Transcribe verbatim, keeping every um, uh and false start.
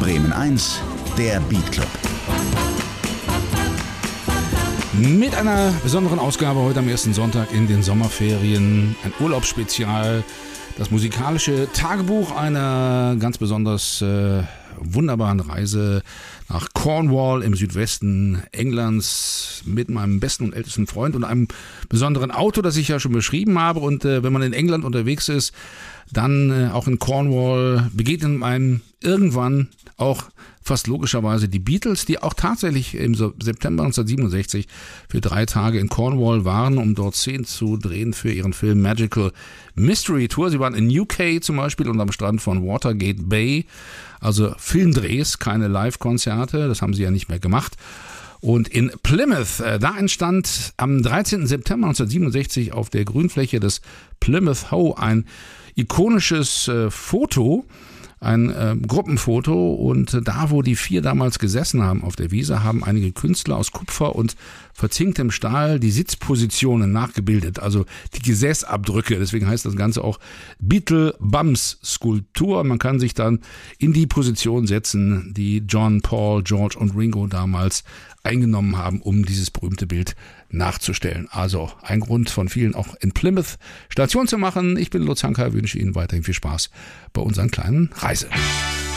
Bremen eins, der Beat Club. Mit einer besonderen Ausgabe heute am ersten Sonntag in den Sommerferien. Ein Urlaubsspezial. Das musikalische Tagebuch einer ganz besonders äh, wunderbaren Reise nach Cornwall im Südwesten Englands mit meinem besten und ältesten Freund und einem besonderen Auto, das ich ja schon beschrieben habe. Und äh, wenn man in England unterwegs ist, dann äh, auch in Cornwall begegnen einem irgendwann auch fast logischerweise die Beatles, die auch tatsächlich im September neunzehnhundertsiebenundsechzig für drei Tage in Cornwall waren, um dort Szenen zu drehen für ihren Film Magical Mystery Tour. Sie waren in U K zum Beispiel und am Strand von Watergate Bay, also Filmdrehs, keine Live-Konzerte, das haben sie ja nicht mehr gemacht. Und in Plymouth, äh, da entstand am dreizehnten September neunzehnhundertsiebenundsechzig auf der Grünfläche des Plymouth Hoe ein ikonisches äh, Foto, ein äh, Gruppenfoto, und äh, da, wo die vier damals gesessen haben auf der Wiese, haben einige Künstler aus Kupfer und verzinktem Stahl die Sitzpositionen nachgebildet, also die Gesäßabdrücke. Deswegen heißt das Ganze auch Beatle-Bums-Skulptur. Man kann sich dann in die Position setzen, die John, Paul, George und Ringo damals eingenommen haben, um dieses berühmte Bild nachzustellen. Also ein Grund von vielen, auch in Plymouth Station zu machen. Ich bin Lutz Hanka, wünsche Ihnen weiterhin viel Spaß bei unserer kleinen Reise.